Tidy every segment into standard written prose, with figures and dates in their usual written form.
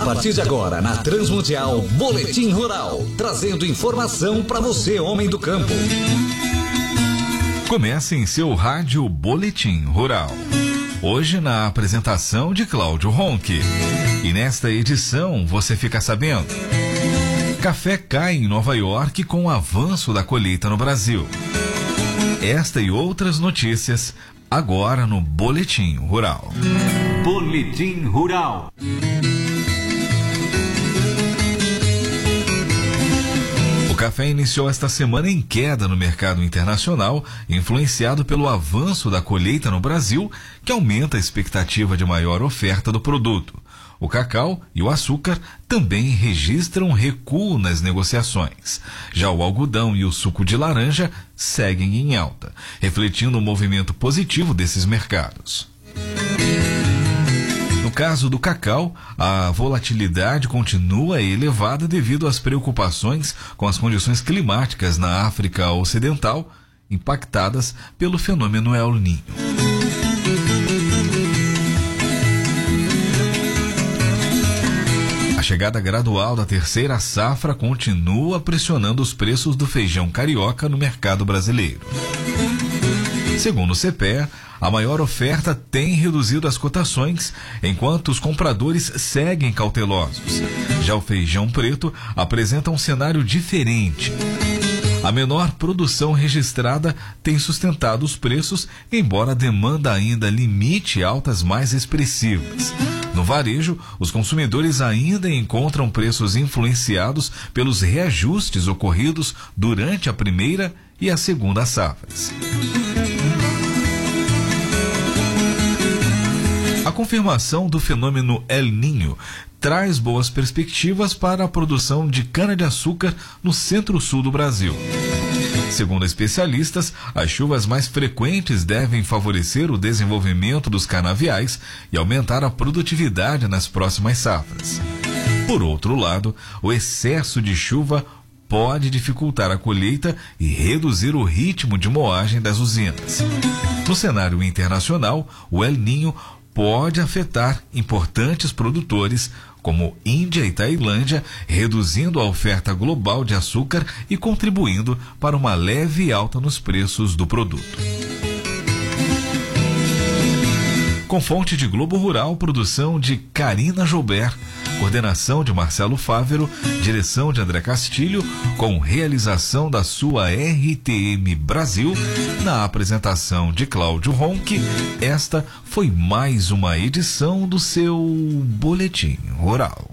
partir de agora, na Transmundial, Boletim Rural, trazendo informação para você, homem do campo. Comece em seu rádio Boletim Rural. Hoje na apresentação de Cláudio Ronque. E nesta edição você fica sabendo: café cai em Nova York com o avanço da colheita no Brasil. Esta e outras notícias agora no Boletim Rural. Boletim Rural. O café iniciou esta semana em queda no mercado internacional, influenciado pelo avanço da colheita no Brasil, que aumenta a expectativa de maior oferta do produto. O cacau e o açúcar também registram recuo nas negociações. Já o algodão e o suco de laranja seguem em alta, refletindo o movimento positivo desses mercados. No caso do cacau, a volatilidade continua elevada devido às preocupações com as condições climáticas na África Ocidental, impactadas pelo fenômeno El Niño. A chegada gradual da terceira safra continua pressionando os preços do feijão carioca no mercado brasileiro. Segundo o CPEA, a maior oferta tem reduzido as cotações, enquanto os compradores seguem cautelosos. Já o feijão preto apresenta um cenário diferente. A menor produção registrada tem sustentado os preços, embora a demanda ainda limite altas mais expressivas. No varejo, os consumidores ainda encontram preços influenciados pelos reajustes ocorridos durante a primeira e a segunda safras. A confirmação do fenômeno El Niño traz boas perspectivas para a produção de cana-de-açúcar no centro-sul do Brasil. Segundo especialistas, as chuvas mais frequentes devem favorecer o desenvolvimento dos canaviais e aumentar a produtividade nas próximas safras. Por outro lado, o excesso de chuva pode dificultar a colheita e reduzir o ritmo de moagem das usinas. No cenário internacional, o El Niño pode afetar importantes produtores como Índia e Tailândia, reduzindo a oferta global de açúcar e contribuindo para uma leve alta nos preços do produto. Com fonte de Globo Rural, produção de Karina Joubert, coordenação de Marcelo Fávero, direção de André Castilho, com realização da sua RTM Brasil, na apresentação de Cláudio Ronque, esta foi mais uma edição do seu Boletim Rural.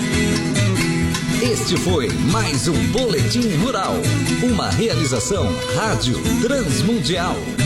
Este foi mais um Boletim Rural, uma realização Rádio Transmundial.